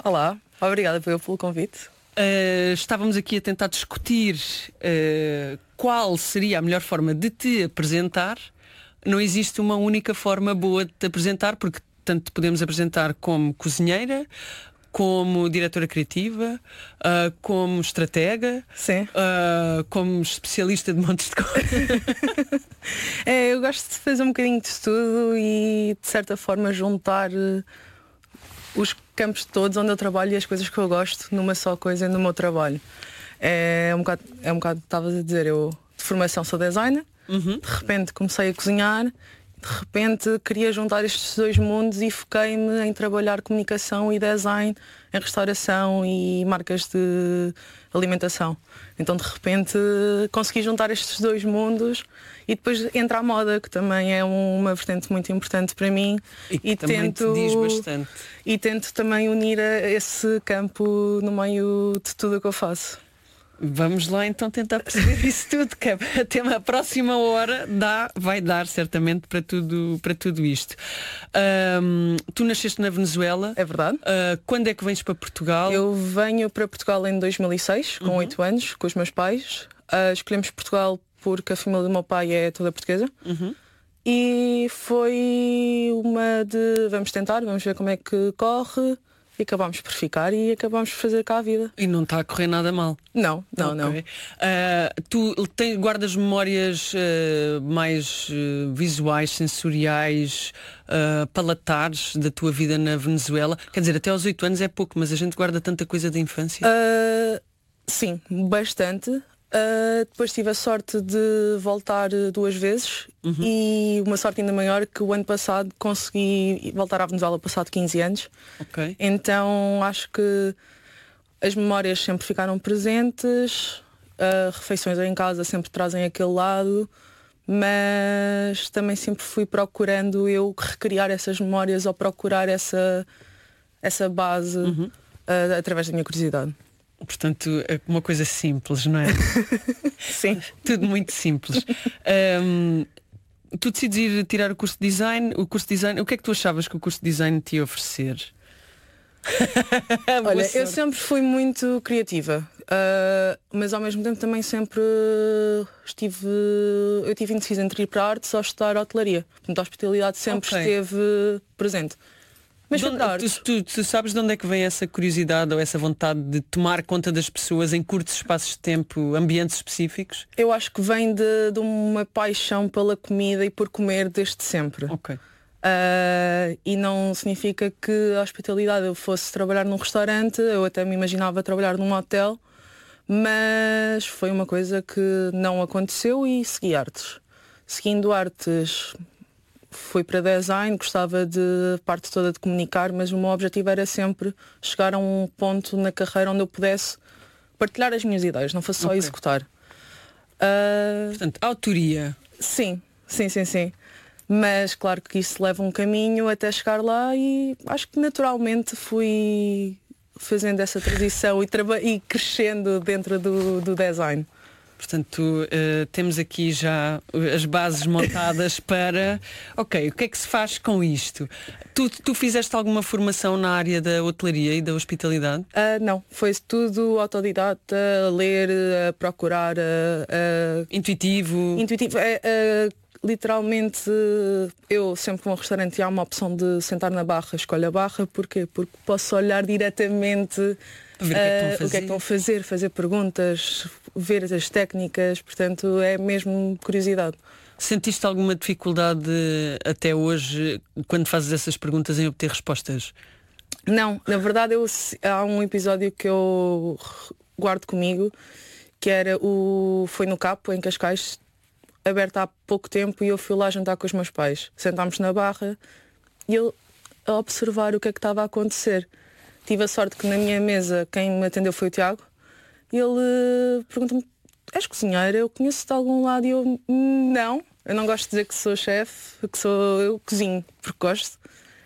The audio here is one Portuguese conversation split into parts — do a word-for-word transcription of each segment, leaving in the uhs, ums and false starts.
Olá, obrigada pelo convite. Uh, estávamos aqui a tentar discutir uh, qual seria a melhor forma de te apresentar. Não existe uma única forma boa de te apresentar, porque tanto te podemos apresentar como cozinheira, como diretora criativa, uh, como estratega, Sim. Uh, como especialista de montes de coisas. É, eu gosto de fazer um bocadinho de tudo e de certa forma juntar uh, os campos todos onde eu trabalho e as coisas que eu gosto numa só coisa no meu trabalho. É um bocado, é um bocado, estavas a dizer, eu de formação sou designer, uhum. De repente comecei a cozinhar, de repente queria juntar estes dois mundos e foquei-me em trabalhar comunicação e design em restauração e marcas de alimentação. Então de repente consegui juntar estes dois mundos e depois entra a moda, que também é uma vertente muito importante para mim. E que e também tento, te diz bastante. E tento também unir a esse campo no meio de tudo o que eu faço. Vamos lá então tentar perceber isso tudo, que até a próxima hora dá, vai dar certamente para tudo, para tudo isto. Um, tu nasceste na Venezuela. É verdade. Uh, quando é que vens para Portugal? Eu venho para Portugal em dois mil e seis, com oito uhum. anos, com os meus pais. Uh, escolhemos Portugal porque a família do meu pai é toda portuguesa. Uhum. E foi uma de vamos tentar, vamos ver como é que corre. E acabámos por ficar e acabámos por fazer cá a vida. E não está a correr nada mal? Não, não, okay. não. Uh, tu tens, guardas memórias uh, mais uh, visuais, sensoriais, uh, palatares da tua vida na Venezuela? Quer dizer, até aos oito anos é pouco, mas a gente guarda tanta coisa da infância? Uh, sim, bastante. Uh, depois tive a sorte de voltar duas vezes uhum. e uma sorte ainda maior que o ano passado consegui voltar à Venezuela passado quinze anos. Okay. Então acho que as memórias sempre ficaram presentes, uh, refeições em casa sempre trazem aquele lado, mas também sempre fui procurando eu recriar essas memórias ou procurar essa, essa base uhum. uh, através da minha curiosidade. Portanto, é uma coisa simples, não é? Sim. Tudo muito simples. Um, tu decides ir tirar o curso de design. O curso de design, o que é que tu achavas que o curso de design te ia oferecer? Olha, eu sempre fui muito criativa, uh, mas ao mesmo tempo também sempre estive. Eu tive indecisa entre ir para a arte ou estudar hotelaria. Portanto, a hospitalidade sempre okay. esteve presente. Mas onde, tu, tu, tu sabes de onde é que vem essa curiosidade ou essa vontade de tomar conta das pessoas em curtos espaços de tempo, ambientes específicos? Eu acho que vem de, de uma paixão pela comida e por comer desde sempre. Ok. Uh, e não significa que a hospitalidade eu fosse trabalhar num restaurante, eu até me imaginava trabalhar num hotel, mas foi uma coisa que não aconteceu e segui artes. Seguindo artes... Fui para design, gostava de parte toda de comunicar, mas o meu objetivo era sempre chegar a um ponto na carreira onde eu pudesse partilhar as minhas ideias, não fosse só okay. executar. Uh... Portanto, autoria. Sim, sim, sim, sim. Mas claro que isso leva um caminho até chegar lá e acho que naturalmente fui fazendo essa transição e, traba- e crescendo dentro do, do design. Portanto, uh, temos aqui já as bases montadas para... Ok, o que é que se faz com isto? Tu, tu fizeste alguma formação na área da hotelaria e da hospitalidade? Uh, não, foi tudo autodidata, a ler, a procurar... A, a... Intuitivo? Intuitivo. É, é, literalmente, eu sempre que vou a um restaurante há uma opção de sentar na barra, escolho a barra. Porquê? Porque posso olhar diretamente... Ver o que é que estão a fazer. Uh, o que é que estão a fazer, fazer perguntas, ver as técnicas, portanto é mesmo curiosidade. Sentiste alguma dificuldade até hoje quando fazes essas perguntas em obter respostas? Não, na verdade eu, há um episódio que eu guardo comigo que era o foi no Capo, em Cascais, aberto há pouco tempo, e eu fui lá jantar com os meus pais. Sentámos na barra e eu a observar o que é que estava a acontecer. Tive a sorte que na minha mesa quem me atendeu foi o Tiago. E ele pergunta-me: és cozinheira? Eu conheço-te de algum lado? E eu, não, eu não gosto de dizer que sou chefe, que sou eu cozinho, porque gosto.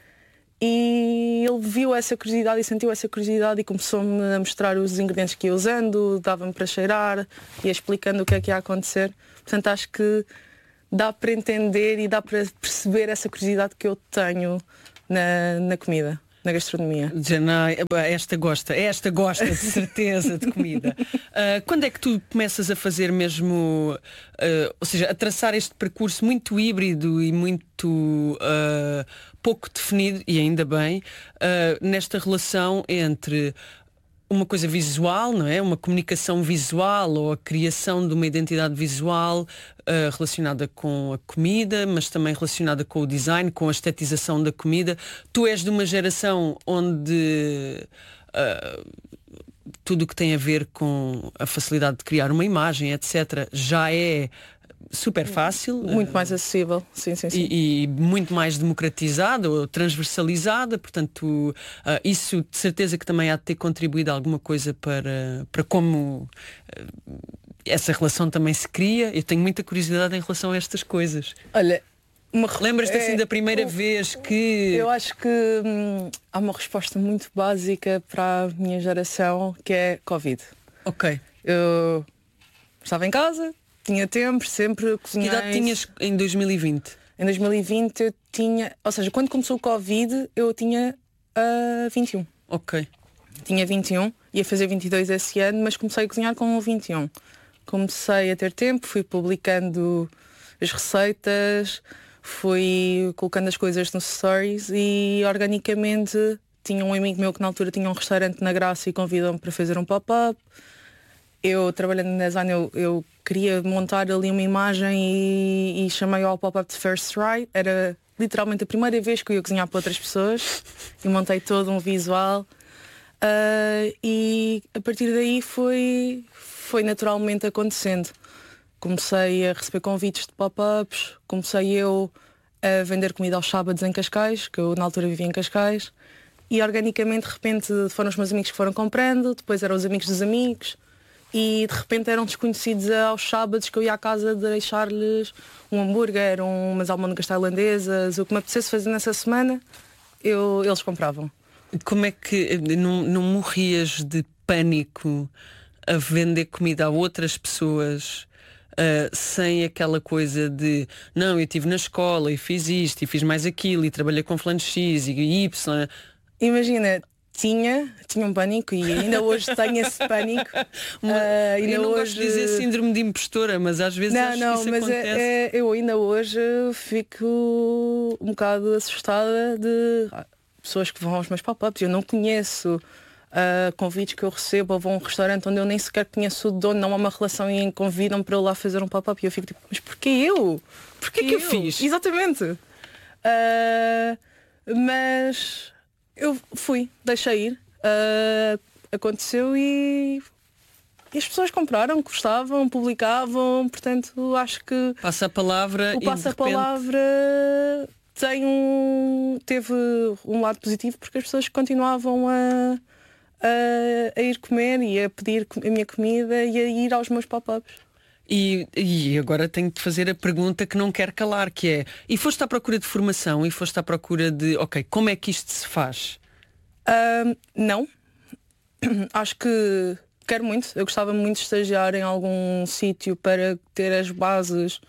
E ele viu essa curiosidade e sentiu essa curiosidade e começou-me a mostrar os ingredientes que ia usando, dava-me para cheirar, ia explicando o que é que ia acontecer. Portanto, acho que dá para entender e dá para perceber essa curiosidade que eu tenho na, na comida. na gastronomia. Janai, esta gosta, esta gosta de certeza de comida. Uh, quando é que tu começas a fazer mesmo, uh, ou seja, a traçar este percurso muito híbrido e muito uh, pouco definido, e ainda bem, uh, nesta relação entre uma coisa visual, não é? Uma comunicação visual ou a criação de uma identidade visual uh, relacionada com a comida, mas também relacionada com o design, com a estetização da comida. Tu és de uma geração onde uh, tudo o que tem a ver com a facilidade de criar uma imagem, etcétera, já é super fácil. Muito mais acessível, sim, sim, sim. E, e muito mais democratizada ou transversalizada, portanto, uh, isso de certeza que também há de ter contribuído alguma coisa para, para como uh, essa relação também se cria. Eu tenho muita curiosidade em relação a estas coisas. Olha, lembras-te assim é, da primeira eu, vez que... Eu acho que hum, há uma resposta muito básica para a minha geração, que é Covid. Ok. Eu estava em casa, tinha tempo, sempre cozinhei. Que idade tinhas em dois mil e vinte? Em dois mil e vinte eu tinha, ou seja, quando começou o Covid eu tinha uh, vinte e um. Ok. Tinha vinte e um, ia fazer vinte e dois esse ano, mas comecei a cozinhar com vinte e um. Comecei a ter tempo, fui publicando as receitas, fui colocando as coisas nos stories e organicamente tinha um amigo meu que na altura tinha um restaurante na Graça e convidou-me para fazer um pop-up. Eu, trabalhando no design, eu, eu queria montar ali uma imagem e, e chamei ao pop-up de First Try. Era literalmente a primeira vez que eu ia cozinhar para outras pessoas e montei todo um visual. Uh, e a partir daí foi, foi naturalmente acontecendo. Comecei a receber convites de pop-ups, comecei eu a vender comida aos sábados em Cascais, que eu na altura vivia em Cascais, e organicamente de repente foram os meus amigos que foram comprando, depois eram os amigos dos amigos. E de repente eram desconhecidos aos sábados que eu ia à casa deixar-lhes um hambúrguer, umas almôndegas tailandesas, o que me apetecesse fazer nessa semana, eu, eles compravam. Como é que não, não morrias de pânico a vender comida a outras pessoas uh, sem aquela coisa de não, eu estive na escola e fiz isto e fiz mais aquilo e trabalhei com fulano X e Y? Imagina, Tinha, tinha um pânico e ainda hoje tenho esse pânico. Uma, uh, ainda eu não hoje... gosto de dizer síndrome de impostora, mas às vezes não, acho não, que isso mas acontece. É, é, eu ainda hoje fico um bocado assustada de ah, pessoas que vão aos meus pop-ups. Eu não conheço uh, convites que eu recebo ou vou a um restaurante onde eu nem sequer conheço o dono, não há uma relação e convidam para eu lá fazer um pop-up e eu fico tipo, mas porquê eu? Porquê que eu fiz? Exatamente. Uh, mas... Eu fui, deixei ir, uh, aconteceu e, e as pessoas compraram, gostavam, publicavam, portanto acho que passa a palavra o passa-palavra repente... tem um, teve um lado positivo porque as pessoas continuavam a, a, a ir comer e a pedir a minha comida e a ir aos meus pop-ups. E, e agora tenho de fazer a pergunta que não quero calar, que é, e foste à procura de formação e foste à procura de, ok, como é que isto se faz? Uh, não. Acho que quero muito. Eu gostava muito de estagiar em algum sítio para ter as bases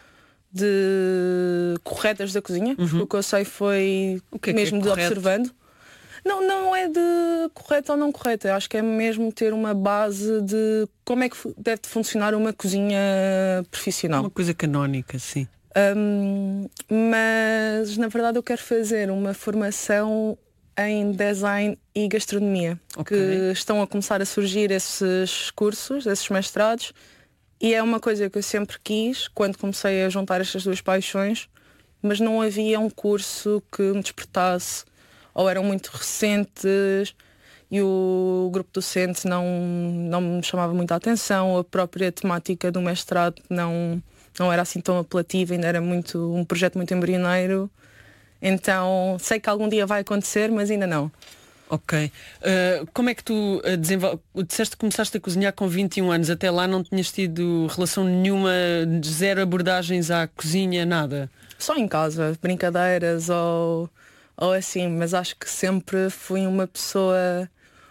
de corretas da cozinha. Uhum. O que eu sei foi o que é mesmo que é de correto? Observando. Não, não é de correta ou não correta. Acho que é mesmo ter uma base de como é que deve funcionar uma cozinha profissional. Uma coisa canónica, sim. Um, mas, na verdade, eu quero fazer uma formação em design e gastronomia. Okay. Que estão a começar a surgir esses cursos, esses mestrados. E é uma coisa que eu sempre quis, quando comecei a juntar estas duas paixões, mas não havia um curso que me despertasse. Ou eram muito recentes e o grupo docente não, não me chamava muita atenção, a própria temática do mestrado não, não era assim tão apelativa, ainda era muito, um projeto muito embrioneiro. Então sei que algum dia vai acontecer, mas ainda não. Ok. Uh, como é que tu uh, desenvolves? Disseste que começaste a cozinhar com vinte e um anos, até lá não tinhas tido relação nenhuma, zero abordagens à cozinha, nada? Só em casa, brincadeiras ou... ou assim, mas acho que sempre fui uma pessoa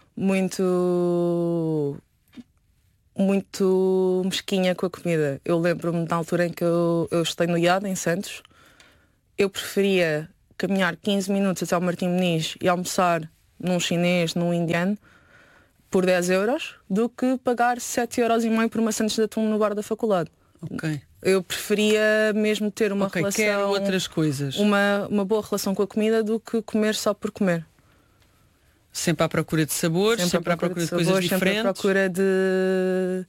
muito muito mesquinha com a comida. Eu lembro-me da altura em que eu, eu estudei no I A D em Santos, eu preferia caminhar quinze minutos até ao Martim Moniz e almoçar num chinês, num indiano, por dez euros, do que pagar sete euros e meio por uma sandes de atum no bar da faculdade. Ok. Eu preferia mesmo ter uma Ok, relação, quero outras coisas. Uma, uma boa relação com a comida do que comer só por comer. Sempre à procura de sabores, sempre, sempre à procura, procura de, de sabores, coisas diferentes. Sempre à procura de,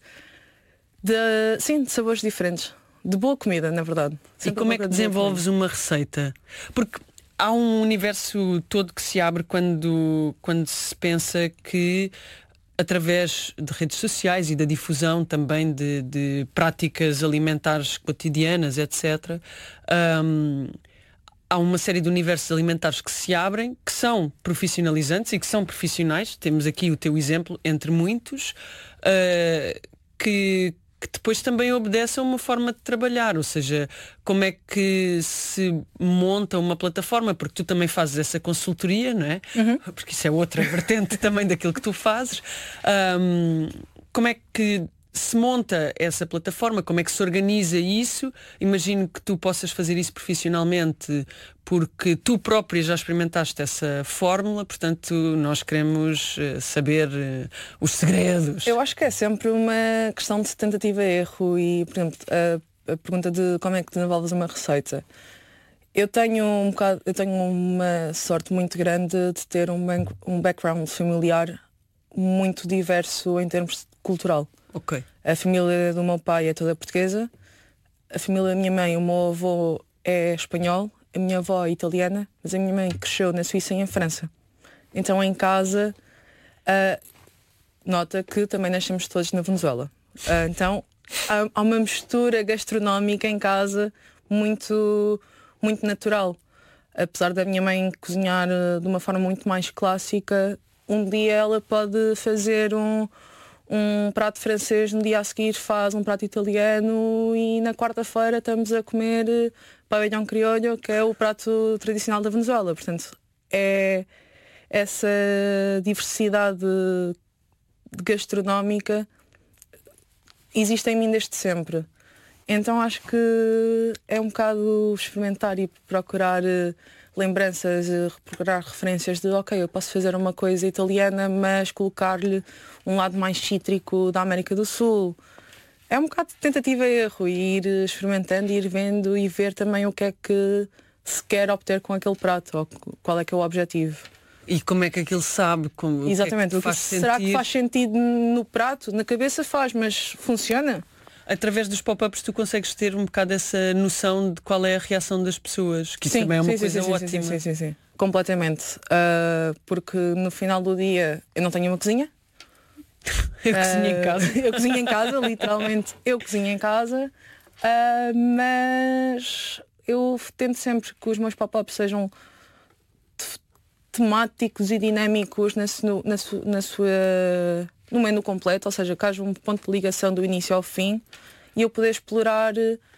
de. Sim, de sabores diferentes. De boa comida, na verdade. Sempre e como é que desenvolves de uma receita? Porque há um universo todo que se abre quando, quando se pensa que, através de redes sociais e da difusão também de, de práticas alimentares cotidianas, etcétera, hum, há uma série de universos alimentares que se abrem, que são profissionalizantes e que são profissionais. Temos aqui o teu exemplo, entre muitos, uh, que, que depois também obedecem a uma forma de trabalhar. Ou seja, como é que se monta uma plataforma, porque tu também fazes essa consultoria, não é? Uhum. Porque isso é outra vertente também daquilo que tu fazes. Um, como é que se monta essa plataforma, como é que se organiza isso? Imagino que tu possas fazer isso profissionalmente porque tu própria já experimentaste essa fórmula, portanto nós queremos uh, saber uh, os segredos. Eu acho que é sempre uma questão de tentativa e erro e, por exemplo, a, a pergunta de como é que desenvolves uma receita. Eu tenho um bocado, eu tenho uma sorte muito grande de ter um, um background familiar muito diverso em termos cultural. Okay. A família do meu pai é toda portuguesa, a família da minha mãe, o meu avô é espanhol, a minha avó é italiana, mas a minha mãe cresceu na Suíça e em França. Então em casa, uh, nota que também nascemos todos na Venezuela. Uh, então há, há uma mistura gastronómica em casa muito, muito natural. Apesar da minha mãe cozinhar uh, de uma forma muito mais clássica, um dia ela pode fazer um um prato francês, no dia a seguir faz um prato italiano e na quarta-feira estamos a comer pabellón criollo, que é o prato tradicional da Venezuela. Portanto, é essa diversidade gastronómica existe em mim desde sempre. Então acho que é um bocado experimentar e procurar lembranças, procurar referências de ok, eu posso fazer uma coisa italiana, mas colocar-lhe um lado mais cítrico da América do Sul. É um bocado de tentativa e erro, e ir experimentando, ir vendo e ver também o que é que se quer obter com aquele prato, ou qual é que é o objetivo. E como é que aquilo sabe? Como, Exatamente, o que é que o que será que faz sentido no prato? Na cabeça faz, mas funciona? Através dos pop-ups tu consegues ter um bocado essa noção de qual é a reação das pessoas, que isso sim, também é uma sim, coisa sim, ótima. Sim, sim, sim, sim. Completamente. Uh, porque no final do dia eu não tenho uma cozinha. Eu uh, cozinho em casa. Eu cozinho em casa, literalmente. Eu cozinho em casa. Uh, mas eu tento sempre que os meus pop-ups sejam temáticos e dinâmicos na, na, na sua... no menu completo, ou seja, que haja um ponto de ligação do início ao fim e eu poder explorar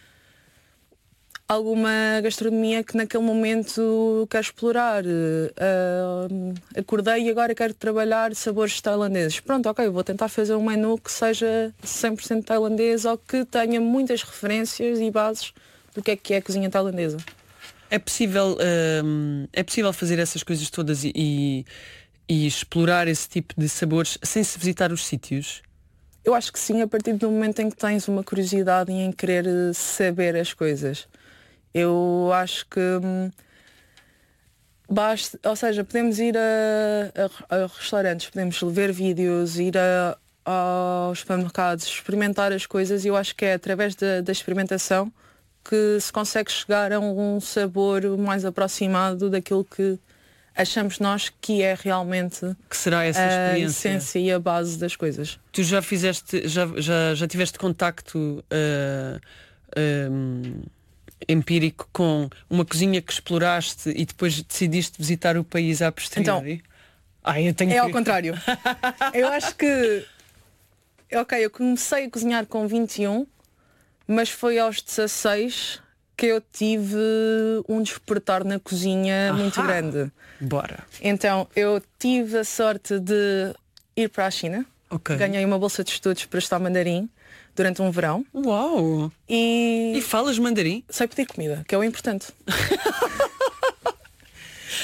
alguma gastronomia que naquele momento quero explorar. Uh, acordei e agora quero trabalhar sabores tailandeses. Pronto, ok, vou tentar fazer um menu que seja cem por cento tailandês ou que tenha muitas referências e bases do que é que é a cozinha tailandesa. É possível, uh, é possível fazer essas coisas todas e, e E explorar esse tipo de sabores sem se visitar os sítios? Eu acho que sim, a partir do momento em que tens uma curiosidade e em querer saber as coisas. Eu acho que hum, basta, ou seja, podemos ir a, a, a restaurantes, podemos ver vídeos, ir a, aos supermercados, experimentar as coisas e eu acho que é através da, da experimentação que se consegue chegar a um sabor mais aproximado daquilo que achamos nós que é realmente que será essa a experiência? essência e a base das coisas. Tu já fizeste, já, já, já tiveste contacto uh, um, empírico com uma cozinha que exploraste e depois decidiste visitar o país a posteriori? Então, Ai, eu tenho é que... ao contrário. Eu acho que ok, eu comecei a cozinhar com vinte e um, mas foi aos dezasseis que eu tive um despertar na cozinha Ahá. muito grande. Bora. Então, eu tive a sorte de ir para a China. Okay. Ganhei uma bolsa de estudos para estudar mandarim durante um verão. Uau! E, e falas mandarim? sei pedir comida, que é o importante.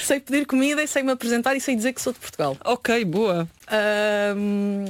Sei pedir comida e sei me apresentar e sei dizer que sou de Portugal. Ok, boa. Um,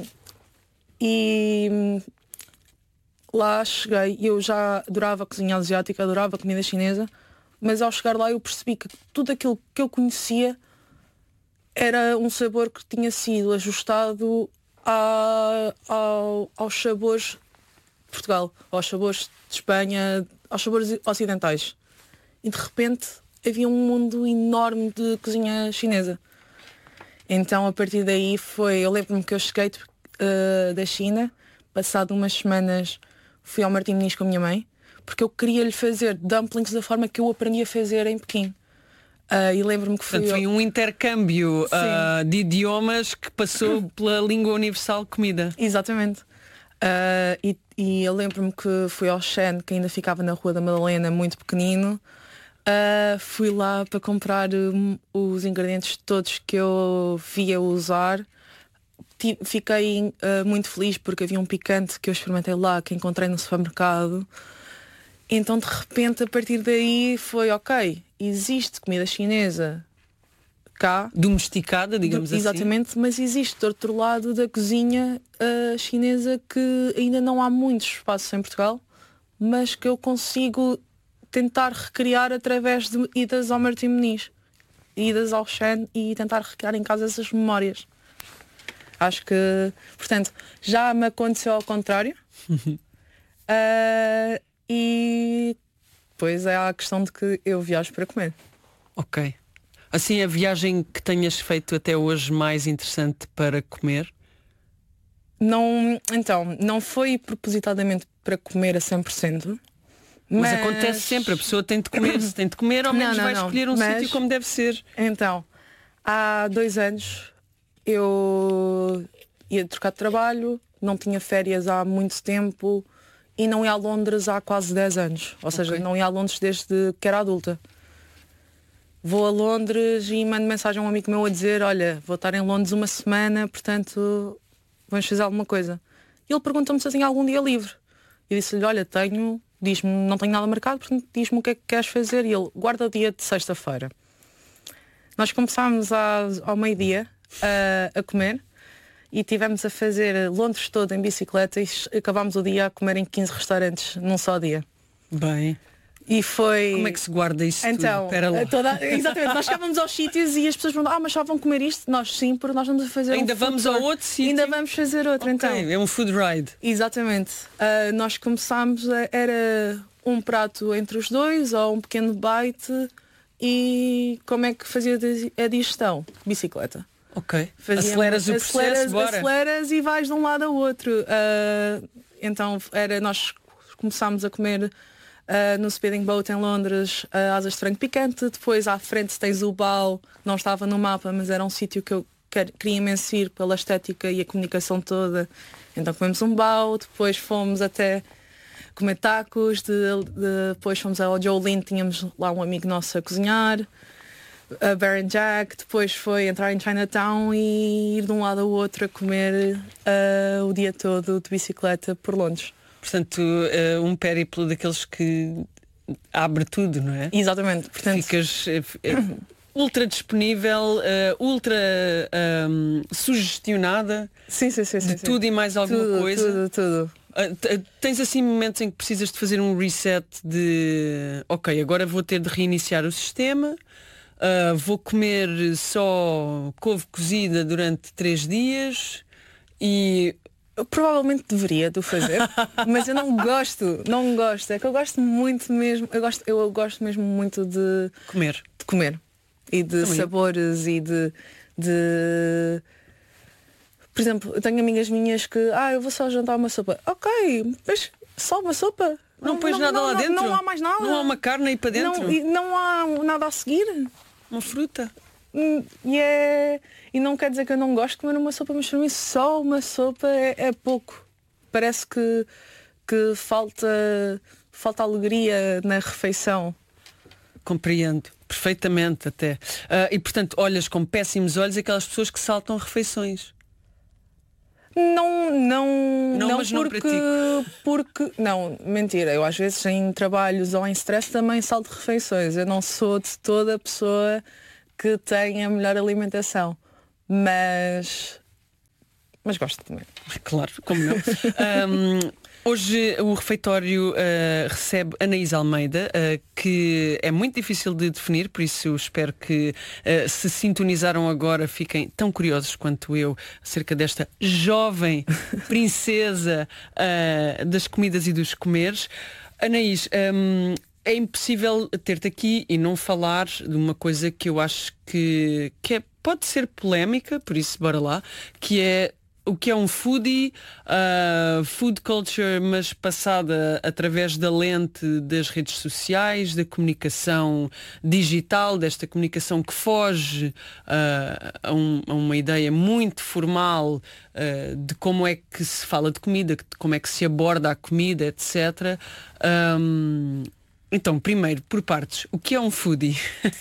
e lá cheguei, eu já adorava cozinha asiática, adorava comida chinesa, mas ao chegar lá eu percebi que tudo aquilo que eu conhecia era um sabor que tinha sido ajustado a, ao, aos sabores de Portugal, aos sabores de Espanha, aos sabores ocidentais. E de repente havia um mundo enorme de cozinha chinesa. Então a partir daí foi, eu lembro-me que eu cheguei uh, da China, passado umas semanas fui ao Martim Moniz com a minha mãe, porque eu queria-lhe fazer dumplings da forma que eu aprendi a fazer em Pequim. Uh, e lembro-me que foi... Portanto, foi um intercâmbio uh, de idiomas que passou pela língua universal comida. Exatamente. Uh, e, e eu lembro-me que fui ao Shen, que ainda ficava na Rua da Madalena, muito pequenino. Uh, fui lá para comprar um, os ingredientes todos que eu via usar. T- fiquei uh, muito feliz porque havia um picante que eu experimentei lá, que encontrei no supermercado. Então de repente a partir daí foi ok, existe comida chinesa cá, domesticada, digamos do, exatamente, assim. mas existe do outro lado da cozinha uh, chinesa que ainda não há muitos espaços em Portugal, mas que eu consigo tentar recriar através de idas ao Martim Moniz, idas ao Shen e tentar recriar em casa essas memórias. Acho que, portanto, já me aconteceu ao contrário. uh, e depois é a questão de que eu viajo para comer. Ok. Assim, a viagem que tenhas feito até hoje mais interessante para comer? Não, então, não foi propositadamente para comer a cem por cento. Mas, mas acontece sempre, a pessoa tem de comer, se tem de comer, ao menos não, não, vai não. escolher um Mas, sítio como deve ser. Então, há dois anos eu ia trocar de trabalho, não tinha férias há muito tempo e não ia a Londres há quase dez anos. Ou seja, Okay. não ia a Londres desde que era adulta. Vou a Londres e mando mensagem a um amigo meu a dizer, olha, vou estar em Londres uma semana, portanto vamos fazer alguma coisa. E ele perguntou-me se eu tinha algum dia livre. Eu disse-lhe, olha, tenho, diz-me, não tenho nada marcado, portanto diz-me o que é que queres fazer. E ele, guarda o dia de sexta-feira. Nós começámos às, ao meio-dia a, a comer e tivemos a fazer Londres todo em bicicleta e acabámos o dia a comer em quinze restaurantes num só dia. Bem. E foi... Como é que se guarda isso então, tudo? Espera lá. Toda... Exatamente, nós chegávamos aos sítios e as pessoas perguntam, ah, mas só vão comer isto? Nós sim, porque nós vamos a fazer Ainda um vamos food ao tour. outro sítio? Ainda vamos fazer outro, Okay, então. é um food ride. Exatamente. Uh, nós começámos, a, era um prato entre os dois ou um pequeno bite. E como é que fazia a digestão? Bicicleta. Ok. Fazíamos, aceleras o processo, aceleras, bora. aceleras e vais de um lado ao outro. Uh, então era, nós começámos a comer uh, no Speeding Boat em Londres, uh, asas de frango picante. Depois à frente tens o Bao, não estava no mapa, mas era um sítio que eu quer, queria imenso ir pela estética e a comunicação toda. Então comemos um Bao, depois fomos até comer tacos, de, de, depois fomos ao Jolene, tínhamos lá um amigo nosso a cozinhar, a Baron Jack, depois foi entrar em Chinatown e ir de um lado ao outro a comer uh, o dia todo de bicicleta por Londres. Portanto, uh, um périplo daqueles que abre tudo, não é? Exatamente. Portanto, ficas uh, ultra disponível, uh, ultra um, sugestionada sim, sim, sim, de sim, tudo sim. e mais alguma tudo, coisa. Tudo, tudo. Uh, tens assim momentos em que precisas de fazer um reset de ok, agora vou ter de reiniciar o sistema, uh, vou comer só couve cozida durante três dias e eu provavelmente deveria de o fazer, mas eu não gosto, não gosto, é que eu gosto muito mesmo, eu gosto, eu gosto mesmo muito de comer, de comer e de Também. sabores e de, de por exemplo, eu tenho amigas minhas que ah, eu vou só jantar uma sopa. Ok, mas só uma sopa. Não, não pões nada não, lá não, dentro? Não há mais nada. Não há uma carne aí para dentro? Não, e não há nada a seguir. Uma fruta? E, é... e não quer dizer que eu não gosto de comer uma sopa, mas para mim só uma sopa é, é pouco. Parece que, que falta, falta alegria na refeição. Compreendo, perfeitamente até. Uh, e portanto, olhas com péssimos olhos aquelas pessoas que saltam refeições. Não, não, não, não mas porque, não porque, não, mentira, eu às vezes em trabalhos ou em stress também salto refeições, eu não sou de toda a pessoa que tem a melhor alimentação. Mas, mas gosto de comer. Claro, como não. um, hoje o refeitório uh, recebe Anaís Almeida, uh, que é muito difícil de definir, por isso espero que uh, se sintonizaram agora fiquem tão curiosos quanto eu acerca desta jovem princesa uh, das comidas e dos comeres. Anaís, um, é impossível ter-te aqui e não falar de uma coisa que eu acho que, que é, pode ser polémica, por isso bora lá, que é o que é um foodie, uh, food culture, mas passada através da lente das redes sociais, da comunicação digital, desta comunicação que foge uh, a, um, a uma ideia muito formal uh, de como é que se fala de comida, de como é que se aborda a comida, etcétera. Um, então, primeiro, por partes, o que é um foodie?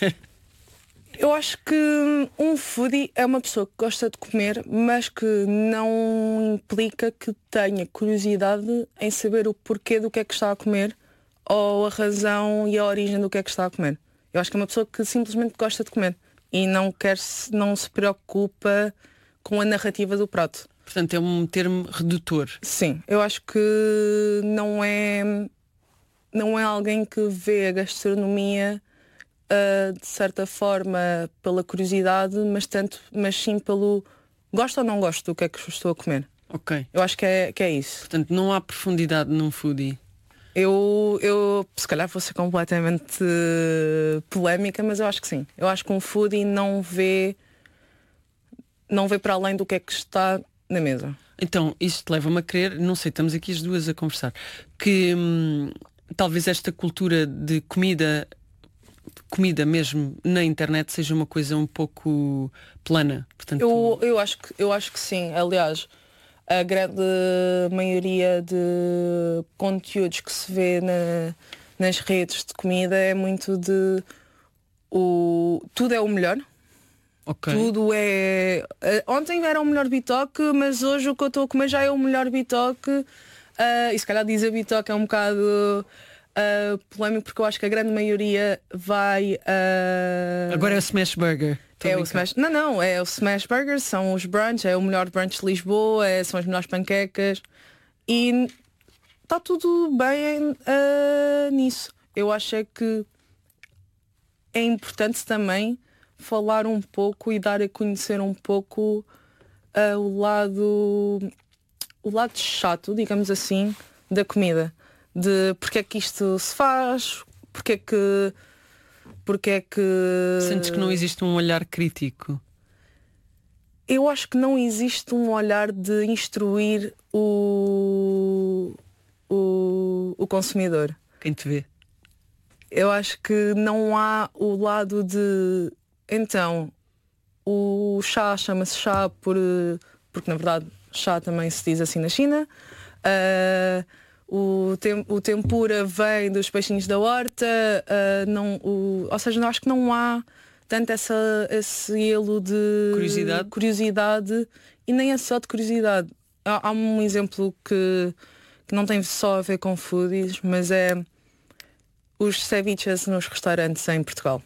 Eu acho que um foodie é uma pessoa que gosta de comer, mas que não implica que tenha curiosidade em saber o porquê do que é que está a comer ou a razão e a origem do que é que está a comer. Eu acho que é uma pessoa que simplesmente gosta de comer e não, quer se, não se preocupa com a narrativa do prato. Portanto, é um termo redutor. Sim, eu acho que não é, não é alguém que vê a gastronomia Uh, de certa forma pela curiosidade, mas, tanto, mas sim pelo gosto ou não gosto do que é que estou a comer. Ok. Eu acho que é, que é isso. Portanto, não há profundidade num foodie. Eu, eu se calhar vou ser completamente uh, polémica, mas eu acho que sim. Eu acho que um foodie não vê não vê para além do que é que está na mesa. Então, isto leva-me a crer, não sei, estamos aqui as duas a conversar, que hum, talvez esta cultura de comida comida mesmo na internet seja uma coisa um pouco plana. Portanto... eu, eu, acho que, eu acho que sim. Aliás, a grande maioria de conteúdos que se vê na, nas redes de comida é muito de o, tudo é o melhor. Okay. Tudo é. Ontem era o melhor bitoque, mas hoje o que eu estou a comer já é o melhor bitoque. Uh, e se calhar dizer bitoque é um bocado Uh, polémico, porque eu acho que a grande maioria vai uh... Agora é o Smash Burger. É o smash... Não, não, é o Smash Burger, são os brunch, é o melhor brunch de Lisboa, é, são as melhores panquecas e está tudo bem uh, nisso. Eu acho é que é importante também falar um pouco e dar a conhecer um pouco uh, o lado o lado chato, digamos assim, da comida. De porque é que isto se faz, porque é que porque é que sentes que não existe um olhar crítico? Eu acho que não existe um olhar de instruir o o, o consumidor. Quem te vê? Eu acho que não há o lado de então o chá chama-se chá por porque na verdade chá também se diz assim na China. Uh, O, tem, o tempura vem dos peixinhos da horta, uh, não, o, ou seja, eu acho que não há tanto essa, esse elo de curiosidade. curiosidade e nem é só de curiosidade. Há, há um exemplo que, que não tem só a ver com foodies, mas é os ceviches nos restaurantes em Portugal.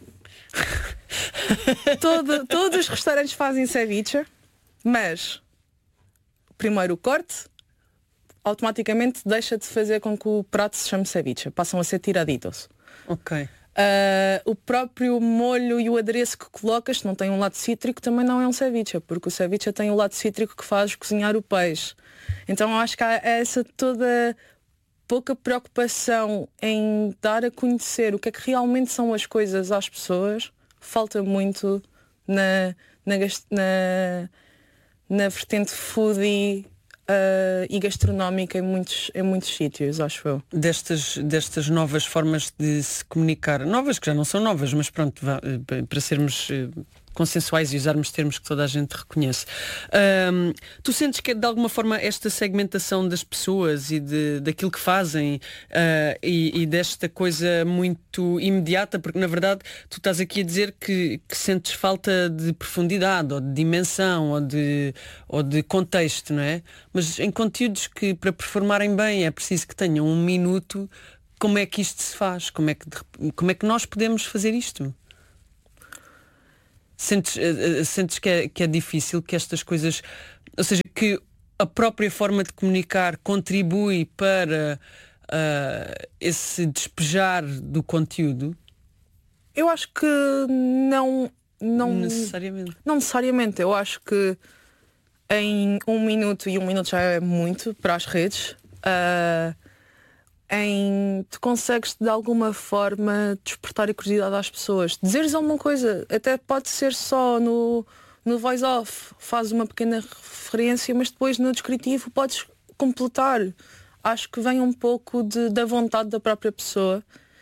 Todo, todos os restaurantes fazem ceviche, mas primeiro o corte automaticamente deixa de fazer com que o prato se chame ceviche. Passam a ser tiraditos. Ok. Uh, o próprio molho e o adereço que colocas, se não tem um lado cítrico, também não é um ceviche, porque o ceviche tem o lado cítrico que faz cozinhar o peixe. Então eu acho que há essa toda pouca preocupação em dar a conhecer o que é que realmente são as coisas às pessoas. Falta muito na, na, na, na vertente foodie Uh, e gastronómica em muitos, em muitos sítios, acho eu. Destas, destas novas formas de se comunicar, novas que já não são novas, mas pronto, vá, para sermos consensuais e usarmos termos que toda a gente reconhece. Um, tu sentes que de alguma forma esta segmentação das pessoas e de, daquilo que fazem uh, e, e desta coisa muito imediata, porque na verdade tu estás aqui a dizer que, que sentes falta de profundidade ou de dimensão ou de, ou de contexto, não é? Mas em conteúdos que para performarem bem é preciso que tenham um minuto, como é que isto se faz? Como é que, como é que nós podemos fazer isto? Sentes, uh, sentes que, é, que é difícil que estas coisas, ou seja, que a própria forma de comunicar contribui para uh, esse despejar do conteúdo? Eu acho que não, não necessariamente. Não necessariamente. Eu acho que em um minuto, e um minuto já é muito para as redes, uh, em tu consegues de alguma forma despertar a curiosidade às pessoas, dizeres alguma coisa, até pode ser só no, no voice off, faz uma pequena referência, mas depois no descritivo podes completar. Acho que vem um pouco de, da vontade da própria pessoa,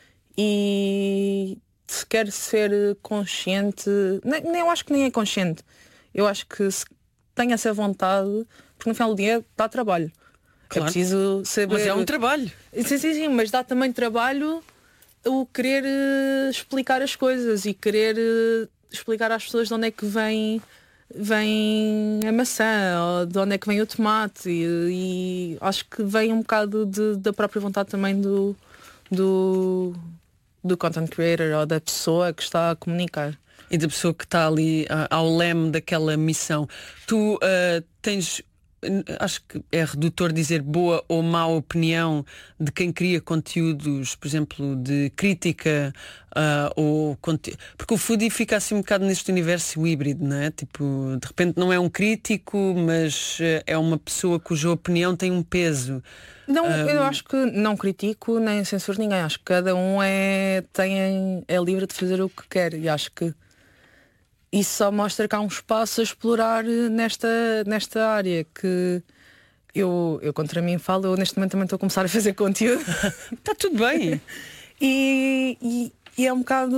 e se quer ser consciente, nem, nem eu acho que nem é consciente, eu acho que se tem essa vontade, porque no final do dia dá trabalho. Claro. É preciso saber. Mas é um trabalho. Sim, sim, sim, mas dá também trabalho o querer uh, explicar as coisas e querer uh, explicar às pessoas de onde é que vem, vem a maçã, ou de onde é que vem o tomate, e, e acho que vem um bocado de, da própria vontade também do, do, do content creator, ou da pessoa que está a comunicar. E da pessoa que está ali uh, ao leme daquela missão. Tu uh, tens, acho que é redutor dizer boa ou má opinião de quem cria conteúdos, por exemplo, de crítica, uh, ou conte... porque o foodie fica assim um bocado neste universo híbrido, não é? Tipo, de repente não é um crítico, mas uh, é uma pessoa cuja opinião tem um peso. Não, um... eu acho que não critico nem censuro ninguém. Acho que cada um é, tem, é livre de fazer o que quer, e acho que isso só mostra que há um espaço a explorar nesta, nesta área, que eu, eu contra mim falo, eu neste momento também estou a começar a fazer conteúdo. Está tudo bem. e, e, e é um bocado...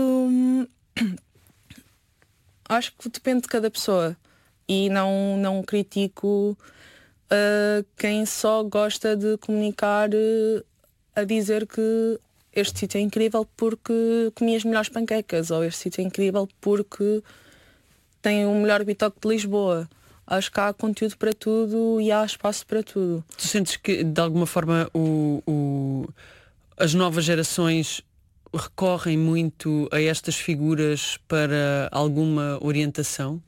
Acho que depende de cada pessoa. E não, não critico uh, quem só gosta de comunicar uh, a dizer que este sítio é incrível porque comi as melhores panquecas, ou este sítio é incrível porque tem o melhor bitoque de Lisboa. Acho que há conteúdo para tudo e há espaço para tudo. Tu sentes que de alguma forma o, o, as novas gerações recorrem muito a estas figuras para alguma orientação?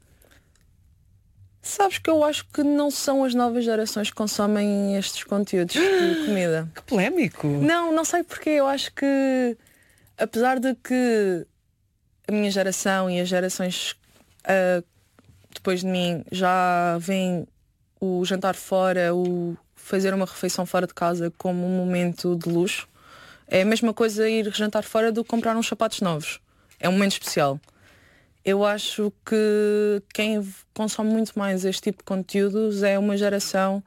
Sabes que eu acho que não são as novas gerações que consomem estes conteúdos de comida. Que polémico! Não, não sei porque. Eu acho que, apesar de que a minha geração e as gerações Uh, depois de mim já vem o jantar fora, o fazer uma refeição fora de casa como um momento de luxo, é a mesma coisa ir jantar fora do que comprar uns sapatos novos. É um momento especial. Eu acho que quem consome muito mais este tipo de conteúdos é uma geração,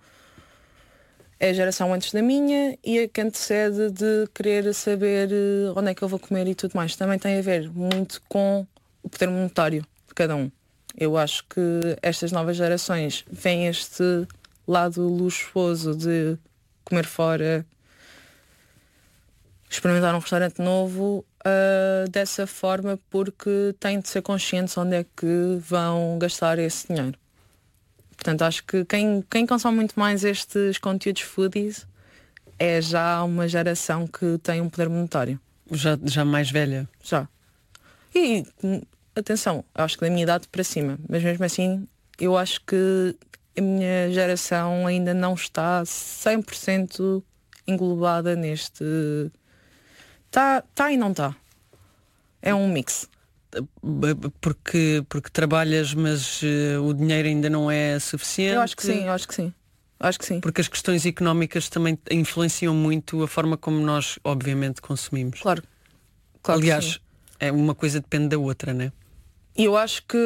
é a geração antes da minha e a que antecede, de querer saber onde é que eu vou comer e tudo mais. Também tem a ver muito com o poder monetário de cada um. Eu acho que estas novas gerações veem este lado luxuoso de comer fora, experimentar um restaurante novo, uh, dessa forma, porque têm de ser conscientes onde é que vão gastar esse dinheiro. Portanto, acho que quem, quem consome muito mais estes conteúdos foodies é já uma geração que tem um poder monetário. Já, já mais velha? Já. E... atenção, acho que da minha idade para cima, mas mesmo assim eu acho que a minha geração ainda não está cem por cento englobada neste... Está tá e não está. É um mix. Porque, porque trabalhas, mas uh, o dinheiro ainda não é suficiente? Eu acho que sim, eu acho que sim. Acho que sim. Porque as questões económicas também influenciam muito a forma como nós, obviamente, consumimos. Claro. Claro. Aliás, é uma coisa depende da outra, não é? E eu acho que,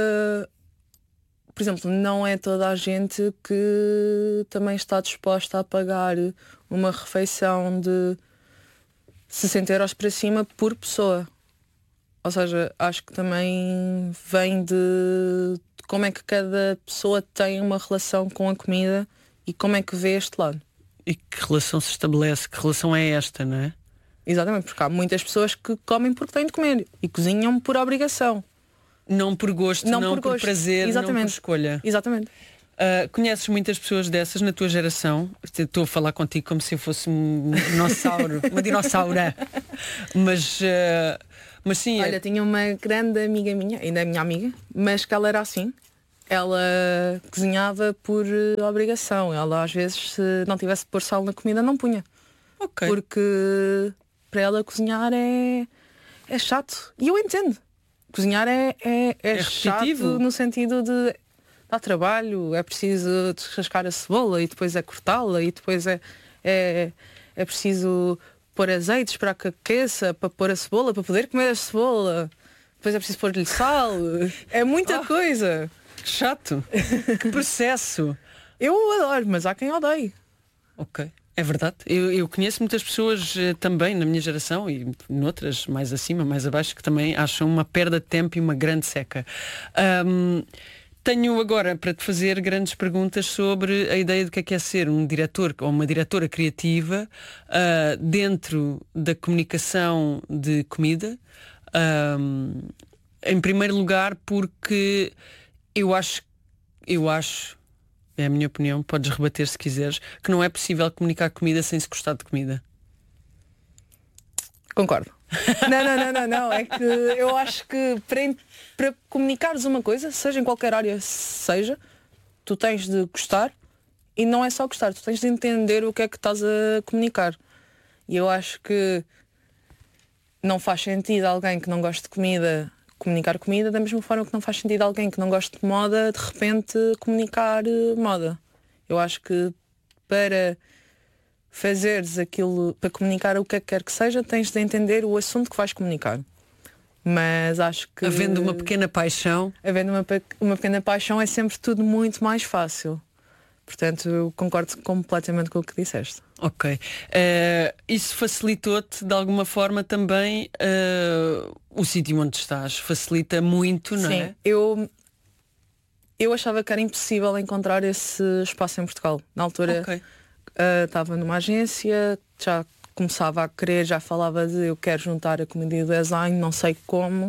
por exemplo, não é toda a gente que também está disposta a pagar uma refeição de sessenta euros para cima por pessoa. Ou seja, acho que também vem de como é que cada pessoa tem uma relação com a comida e como é que vê este lado. E que relação se estabelece? Que relação é esta, não é? Exatamente, porque há muitas pessoas que comem porque têm de comer e cozinham por obrigação. Não por gosto, não, não por, por prazer, exatamente. Não por escolha. Exatamente. Uh, conheces muitas pessoas dessas na tua geração? Estou a falar contigo como se eu fosse um dinossauro, uma dinossaura. Mas, uh, Mas sim, Olha, é... tinha uma grande amiga minha, ainda é minha amiga, mas que ela era assim. Ela cozinhava por eh, obrigação. Ela às vezes, se não tivesse de pôr sal na comida, não punha. Ok. Porque para ela cozinhar é, é chato. E eu entendo. Cozinhar é, é, é, É chato repetitivo. no sentido de dar trabalho, é preciso descascar a cebola e depois é cortá-la e depois é, é, é preciso pôr azeite, esperar que aqueça para pôr a cebola, para poder comer a cebola. Depois é preciso pôr-lhe sal. É muita Ah. coisa. Que chato. Que processo. Eu adoro, mas há quem odeie. Ok. É verdade. Eu, eu conheço muitas pessoas eh, também na minha geração e noutras mais acima, mais abaixo, que também acham uma perda de tempo e uma grande seca. Ahm, tenho agora para te fazer grandes perguntas sobre a ideia do que é que é ser um diretor ou uma diretora criativa ah, dentro da comunicação de comida. Ahm, em primeiro lugar, porque eu acho, eu acho é a minha opinião, podes rebater se quiseres, que não é possível comunicar comida sem se gostar de comida. Concordo. Não, não, não, não, não. É que eu acho que para, para comunicares uma coisa, seja em qualquer área seja, tu tens de gostar e não é só gostar, tu tens de entender o que é que estás a comunicar. E eu acho que não faz sentido alguém que não goste de comida comunicar comida, da mesma forma que não faz sentido alguém que não goste de moda de repente comunicar eh, moda. Eu acho que para fazeres aquilo, para comunicar o que é que quer que seja, tens de entender o assunto que vais comunicar. Mas acho que Havendo uma pequena paixão. havendo uma, pe- uma pequena paixão é sempre tudo muito mais fácil. Portanto, eu concordo completamente com o que disseste. Ok. Eh, isso facilitou-te de alguma forma também eh, o sítio onde estás? Facilita muito, não Sim, é? eu, eu achava que era impossível encontrar esse espaço em Portugal. Na altura Ok. estava numa agência, já começava a querer, já falava de eu quero juntar a comédia e o design, não sei como.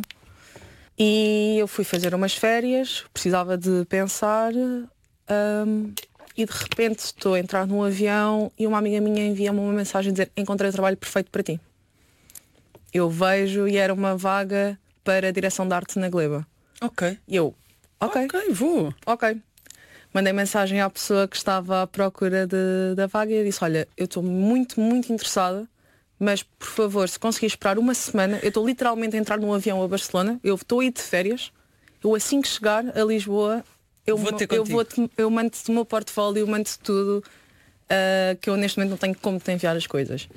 E eu fui fazer umas férias, precisava de pensar. hum, e de repente estou a entrar num avião e uma amiga minha envia-me uma mensagem a dizer: encontrei o trabalho perfeito para ti. Eu vejo e era uma vaga para a direção de arte na Gleba. Ok. E eu, ok, Ok, vou. ok. Mandei mensagem à pessoa que estava à procura de- da vaga e disse: olha, eu estou muito, muito interessada, mas por favor, se conseguir esperar uma semana, eu estou literalmente a entrar num avião a Barcelona, eu estou a ir de férias, eu assim que chegar a Lisboa, eu, Vou mo- ter eu, contigo." vou eu mando-te o meu portfólio, mando-te tudo, ah, que eu neste momento não tenho como te enviar as coisas.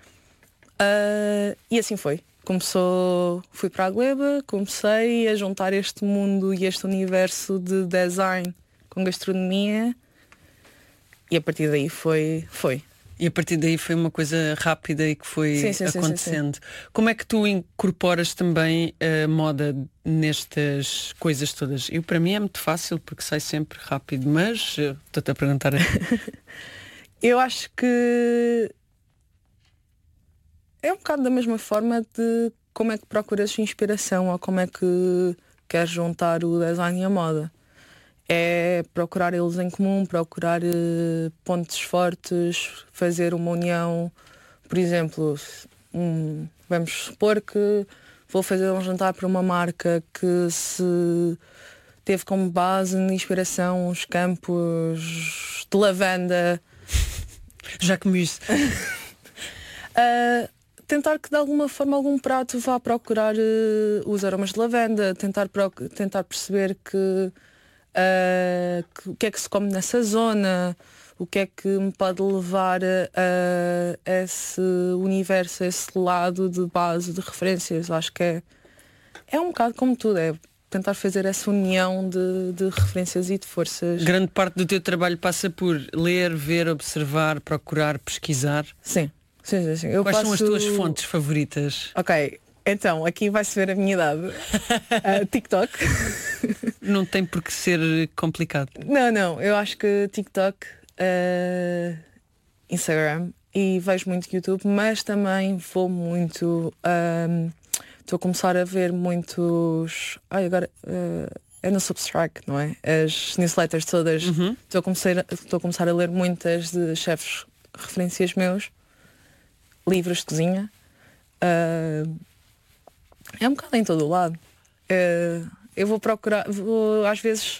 Ah, e assim foi. Começou, fui para a Gleba, comecei a juntar este mundo e este universo de design com gastronomia e a partir daí foi, foi. E a partir daí foi uma coisa rápida e que foi Sim, sim, sim, acontecendo. Como é que tu incorporas também a moda nestas coisas todas? Eu, para mim é muito fácil porque sai sempre rápido, mas eh, estou-te a perguntar a ti. Eu acho que é um bocado da mesma forma de como é que procuras inspiração ou como é que queres juntar o design e a moda. É procurar eles em comum, procurar eh, pontos fortes, fazer uma união. Por exemplo, um, vamos supor que vou fazer um jantar para uma marca que se teve como base de inspiração os campos de lavanda. Já comi isso. Uh, tentar que de alguma forma algum prato vá procurar uh, os aromas de lavanda, tentar, proc- tentar perceber que, uh, que o que é que se come nessa zona, o que é que me pode levar a, a esse universo, a esse lado de base de referências. Acho que é, é um bocado como tudo, é tentar fazer essa união de, de referências e de forças. Grande parte do teu trabalho passa por ler, ver, observar, procurar, pesquisar. Sim, sim, sim, sim. Eu Quais faço... são as tuas fontes favoritas? Ok, então aqui vai-se ver a minha idade. Uh, TikTok. Não tem por que ser complicado. Não, não, eu acho que TikTok, uh, Instagram e vejo muito YouTube, mas também vou muito. um, Estou a começar a ver muitos. Ai, agora. Uh, é no Substack, não é? As newsletters todas. Estou Uhum. a, começar, estou a começar a ler muitas de chefes referências meus, livros de cozinha. Uh, É um bocado em todo o lado. Uh, eu vou procurar, vou, às vezes,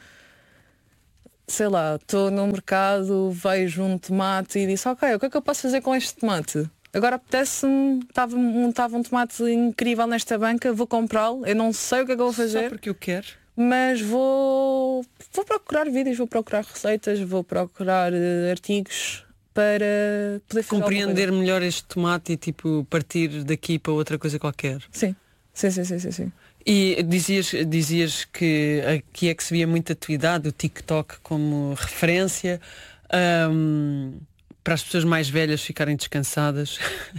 sei lá, estou no mercado, vejo um tomate e disse, ok, o que é que eu posso fazer com este tomate? Agora apetece-me, estava um, estava um tomate incrível nesta banca, vou comprá-lo, eu não sei o que é que eu vou fazer. Só porque eu quero. Mas vou, vou procurar vídeos, vou procurar receitas, vou procurar uh, artigos para poder fazer compreender melhor este tomate e tipo partir daqui para outra coisa qualquer. Sim, sim, sim, sim, sim, sim. E dizias, dizias que aqui é que se via muita atuidade, o TikTok como referência. Um, para as pessoas mais velhas ficarem descansadas.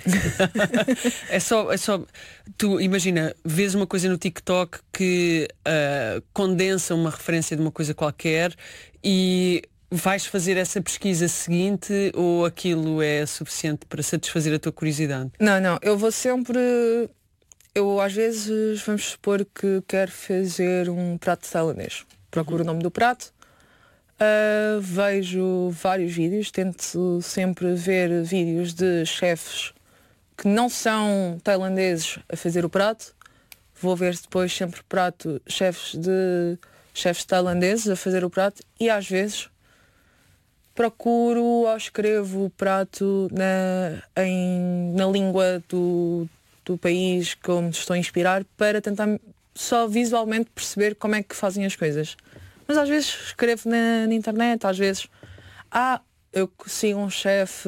é só, é só. Tu imagina, vês uma coisa no TikTok que uh, condensa uma referência de uma coisa qualquer e vais fazer essa pesquisa seguinte ou aquilo é suficiente para satisfazer a tua curiosidade? Não, não, eu vou sempre. Eu às vezes vamos supor que quero fazer um prato tailandês. Procuro uhum. o nome do prato. Uh, vejo vários vídeos, tento sempre ver vídeos de chefes que não são tailandeses a fazer o prato. Vou ver depois sempre prato chefes de chefes tailandeses a fazer o prato e às vezes procuro ou escrevo o prato na, em, na língua do, do país que eu me estou a inspirar para tentar só visualmente perceber como é que fazem as coisas. Mas às vezes escrevo na, na internet, às vezes ah, eu sigo um chefe,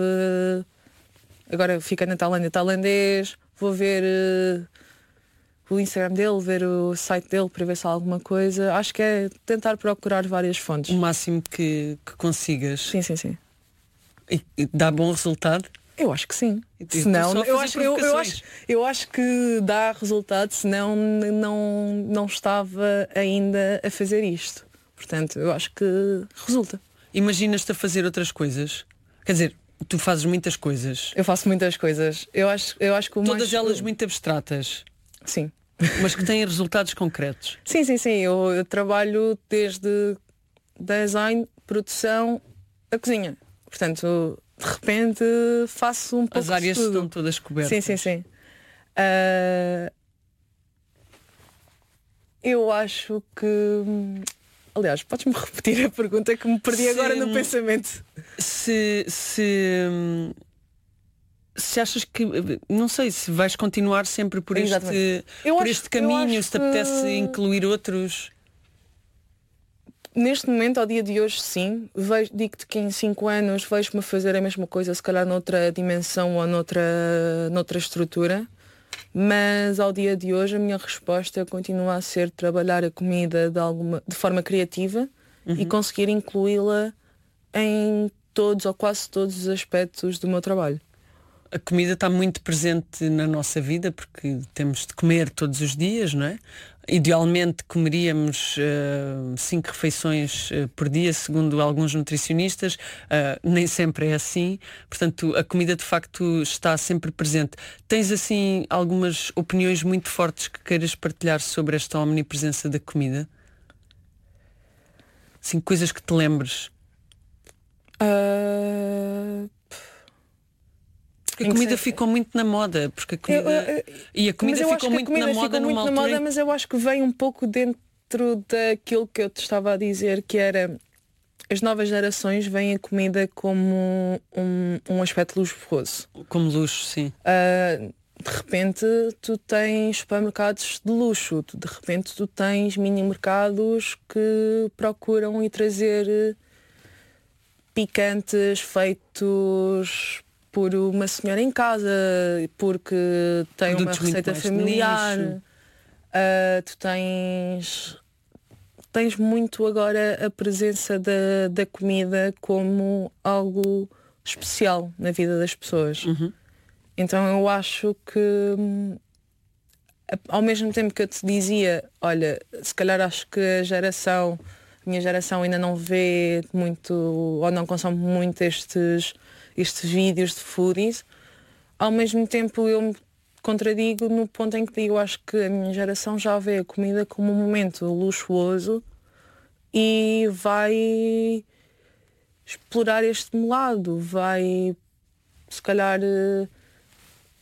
agora fica na Tailândia, tailandês, vou ver uh, o Instagram dele, ver o site dele para ver se há alguma coisa. Acho que é tentar procurar várias fontes. O máximo que, que consigas. Sim, sim, sim. E, e dá bom resultado? Eu acho que sim. E, senão, eu acho, eu, eu, acho, eu acho que dá resultado, senão não, não estava ainda a fazer isto. Portanto, eu acho que resulta. Imaginas-te a fazer outras coisas? Quer dizer, tu fazes muitas coisas. Eu faço muitas coisas. Eu acho, eu acho que o Todas mais... elas muito abstratas. Sim. Mas que têm resultados concretos. Sim, sim, sim. Eu, eu trabalho desde design, produção, a cozinha. Portanto, de repente faço um pouco As áreas de tudo. estão todas cobertas. Sim, sim, sim. Uh, eu acho que... Aliás, podes-me repetir a pergunta que me perdi se, agora no pensamento? Se, se, se achas que, não sei, se vais continuar sempre por Exatamente. este, eu por acho, este caminho, se te que... apetece incluir outros? Neste momento, ao dia de hoje, sim. Vejo, digo-te que em cinco anos vejo-me fazer a mesma coisa, se calhar noutra dimensão ou noutra, noutra estrutura. Mas ao dia de hoje a minha resposta continua a ser trabalhar a comida de, alguma, de forma criativa uhum. e conseguir incluí-la em todos ou quase todos os aspectos do meu trabalho. A comida está muito presente na nossa vida porque temos de comer todos os dias, não é? Idealmente comeríamos uh, cinco refeições uh, por dia, segundo alguns nutricionistas. Uh, nem sempre é assim. Portanto, a comida de facto está sempre presente. Tens assim algumas opiniões muito fortes que queiras partilhar sobre esta omnipresença da comida? Assim, coisas que te lembres? Uh... Porque a comida ficou muito na moda, porque a comida, eu, eu, e a comida ficou muito comida na moda ficou numa muito na altura moda, mas eu acho que vem um pouco dentro daquilo que eu te estava a dizer, que era as novas gerações veem a comida como um, um aspecto luxuoso. Como luxo, sim. Uh, de repente tu tens supermercados de luxo, tu, de repente tu tens mini mercados que procuram ir trazer picantes feitos por uma senhora em casa, porque tem Produtos uma receita familiar. Uh, tu tens tens muito agora a presença da, da comida como algo especial na vida das pessoas. Uhum. Então eu acho que ao mesmo tempo que eu te dizia, olha, se calhar acho que a geração, a minha geração ainda não vê muito ou não consome muito estes estes vídeos de foodies, ao mesmo tempo eu me contradigo no ponto em que digo, acho que a minha geração já vê a comida como um momento luxuoso e vai explorar este lado, vai se calhar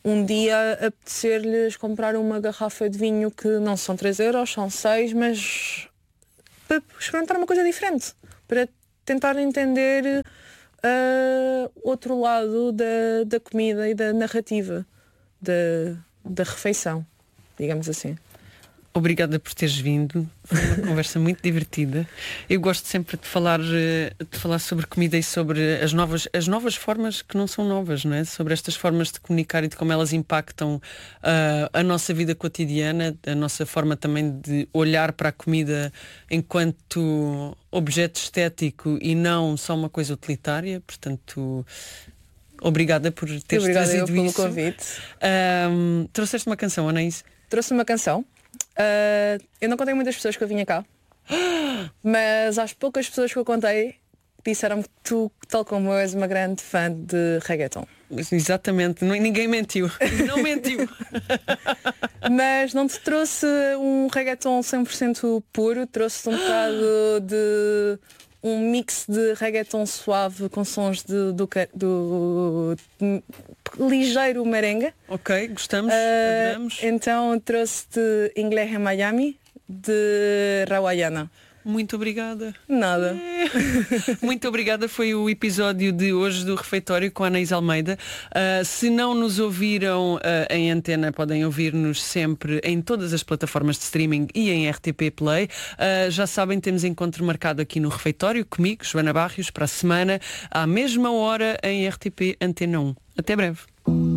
um dia apetecer-lhes comprar uma garrafa de vinho que não são três euros, são seis, mas para experimentar uma coisa diferente, para tentar entender uh, outro lado da, da comida e da narrativa da, da refeição, digamos assim. Obrigada por teres vindo. Foi uma conversa muito divertida. Eu gosto sempre de falar, de falar sobre comida e sobre as novas, as novas formas que não são novas, não é? Sobre estas formas de comunicar e de como elas impactam uh, a nossa vida cotidiana, a nossa forma também de olhar para a comida enquanto objeto estético e não só uma coisa utilitária. Portanto, obrigada por teres Obrigada trazido eu pelo isso. convite. Um, trouxeste uma canção, Anaís? Trouxe uma canção. Uh, eu não contei muitas pessoas que eu vinha cá, mas às poucas pessoas que eu contei disseram que tu, tal como eu, és uma grande fã de reggaeton. Exatamente, ninguém mentiu. Não mentiu. Mas não te trouxe um reggaeton cem por cento puro, trouxe um bocado de um mix de reggaeton suave com sons de, do, do, do ligeiro merengue. Ok, gostamos, uh, adoramos. Então trouxe-te Inglês em Miami de Rawayana. Muito obrigada. Nada. É. Muito obrigada. Foi o episódio de hoje do Refeitório com a Anaís Almeida. Uh, se não nos ouviram uh, em antena, podem ouvir-nos sempre em todas as plataformas de streaming e em R T P Play. Uh, já sabem, temos encontro marcado aqui no Refeitório comigo, Joana Barrios, para a semana, à mesma hora em R T P Antena um. Até breve.